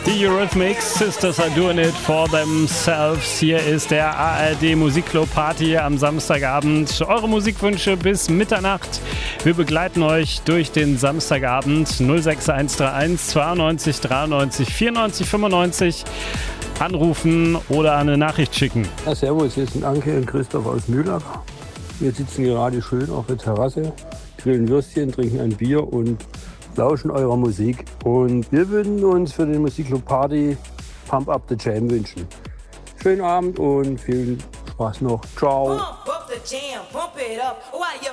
Die Eurythmics, Sisters are doing it for themselves. Hier ist der ARD Musikclub Party am Samstagabend. Eure Musikwünsche bis Mitternacht. Wir begleiten euch durch den Samstagabend. 06131 92 93 94 95. Anrufen oder eine Nachricht schicken. Ja, servus, hier sind Anke und Christoph aus Mühlacker. Wir sitzen gerade schön auf der Terrasse, grillen Würstchen, trinken ein Bier und lauschen eurer Musik. Und wir würden uns für den Musikclub Party Pump Up the Jam wünschen. Schönen Abend und viel Spaß noch. Ciao. Pump up the jam, pump it up while your